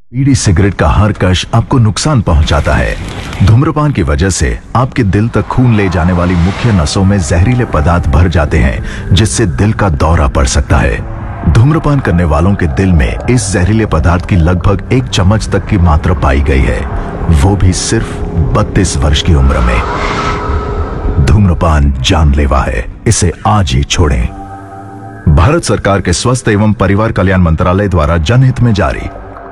बीड़ी cigarette का हर कश आपको नुकसान पहुंचाता है। धूम्रपान की वजह से आपके दिल तक खून ले जाने वाली मुख्य नसों में जहरीले पदार्थ भर जाते हैं, जिससे दिल का दौरा पड़ सकता है। धूम्रपान करने वालों के दिल में इस जहरीले पदार्थ की लगभग 1 चम्मच तक की मात्रा पाई गई है, वो भी सिर्फ 32 वर्ष की उम्र में। धूम्रपान जानलेवा है, इसे आज ही छोड़ें। भारत सरकार के स्वास्थ्य एवं परिवार कल्याण मंत्रालय द्वारा जनहित में जारी।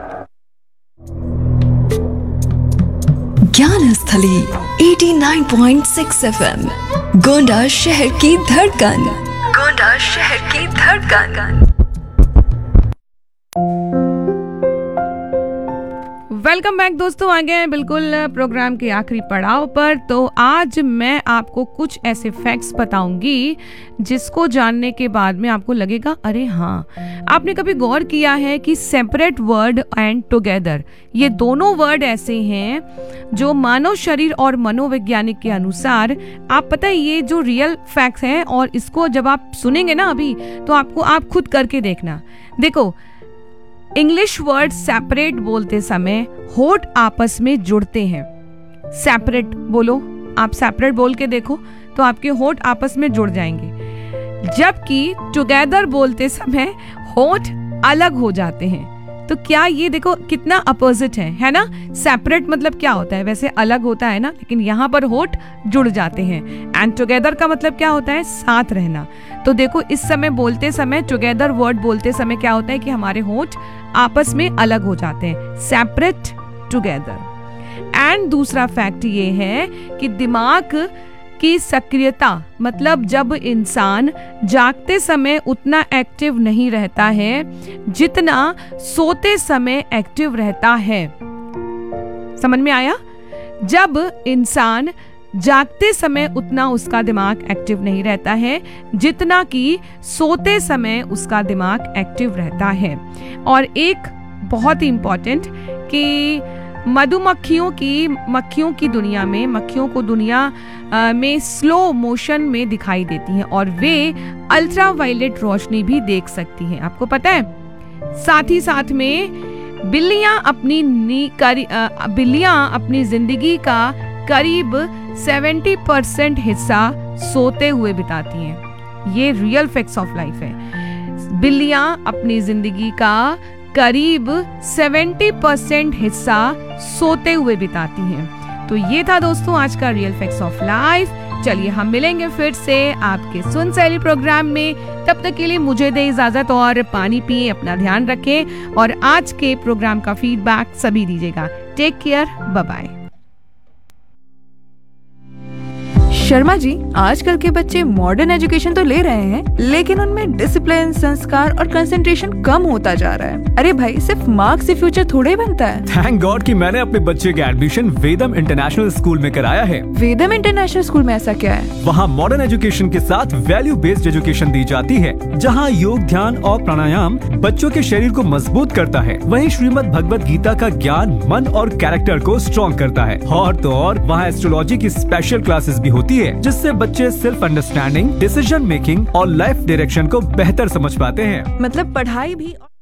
ज्ञान स्थली 89.6 FM, गोंडा शहर की धड़कन। गोंडा शहर की धड़कन। वेलकम बैक दोस्तों, आ गए हैं बिल्कुल प्रोग्राम के आखिरी पड़ाव पर। तो आज मैं आपको कुछ ऐसे फैक्ट्स बताऊंगी जिसको जानने के बाद में आपको लगेगा अरे हाँ, आपने कभी गौर किया है कि सेपरेट वर्ड एंड टुगेदर, ये दोनों वर्ड ऐसे हैं जो मानव शरीर और मनोवैज्ञानिक के अनुसार, आप पता है ये जो रियल फैक्ट्स हैं, और इसको जब आप सुनेंगे ना अभी तो आप खुद करके देखना। देखो, इंग्लिश वर्ड सेपरेट बोलते समय होठ आपस में जुड़ते हैं। सेपरेट बोलो, आप सेपरेट बोल के देखो तो आपके होठ आपस में जुड़ जाएंगे, जबकि टुगेदर बोलते समय होठ अलग हो जाते हैं। तो क्या ये देखो कितना अपोजिट है ना। सेपरेट मतलब क्या होता है, वैसे अलग होता है ना, लेकिन यहाँ पर होठ जुड़ जाते हैं। एंड टुगेदर का मतलब क्या होता है, साथ रहना। तो देखो इस समय बोलते समय, टुगेदर वर्ड बोलते समय क्या होता है कि हमारे होठ आपस में अलग हो जाते हैं, सेपरेट टुगेदर। एंड दूसरा फैक्ट ये है कि दिमाग की सक्रियता, मतलब जब इंसान जागते समय उतना एक्टिव नहीं रहता है जितना सोते समय एक्टिव रहता है। समझ में आया? जब इंसान जागते समय उतना उसका दिमाग एक्टिव नहीं रहता है जितना कि सोते समय उसका दिमाग एक्टिव रहता है। और एक बहुत ही इंपॉर्टेंट कि मधुमक्खियों की दुनिया में, मक्खियों को दुनिया में स्लो मोशन में दिखाई देती हैं और वे अल्ट्रावायलेट रोशनी भी देख सकती हैं, आपको पता है। साथ ही साथ में बिल्लियां अपनी जिंदगी का करीब 70% हिस्सा सोते हुए बिताती हैं। ये रियल फैक्ट्स ऑफ लाइफ है। बिल्लियां अपनी जिंदगी का करीब 70% हिस्सा सोते हुए बिताती हैं। तो ये था दोस्तों आज का रियल फैक्ट्स ऑफ लाइफ। चलिए हम मिलेंगे फिर से आपके सुन सहेली प्रोग्राम में। तब तक के लिए मुझे दे इजाजत और पानी पिए, अपना ध्यान रखें और आज के प्रोग्राम का फीडबैक सभी दीजिएगा। Take care, bye bye. Sharma ji, आजकल के बच्चे मॉडर्न एजुकेशन तो ले रहे हैं, लेकिन उनमें डिसिप्लिन, संस्कार और कंसंट्रेशन कम होता जा रहा है। अरे भाई, सिर्फ मार्क्स से फ्यूचर थोड़े ही बनता है। थैंक गॉड कि मैंने अपने बच्चे का एडमिशन वेदम इंटरनेशनल स्कूल में कराया है। वेदम इंटरनेशनल स्कूल में ऐसा क्या है? वहाँ मॉडर्न एजुकेशन के साथ वैल्यू बेस्ड एजुकेशन दी जाती है, जहाँ योग, ध्यान और प्राणायाम बच्चों के शरीर को मजबूत करता है। वहीं श्रीमद् भगवत गीता का ज्ञान मन और कैरेक्टर को स्ट्रॉन्ग करता है। और तो और वहाँ एस्ट्रोलॉजी की स्पेशल क्लासेस भी होती है, जिससे बच्चे सेल्फ अंडरस्टैंडिंग, डिसीजन मेकिंग और लाइफ डायरेक्शन को बेहतर समझ पाते हैं। मतलब पढ़ाई भी